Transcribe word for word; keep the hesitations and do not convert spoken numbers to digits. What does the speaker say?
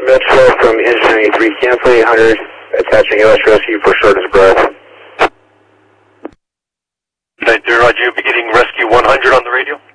Mitchell from Engine ninety-three, cancel eight hundred, attaching U S rescue for shortness of breath. ninety-three, Roger, you'll be getting rescue one hundred on the radio.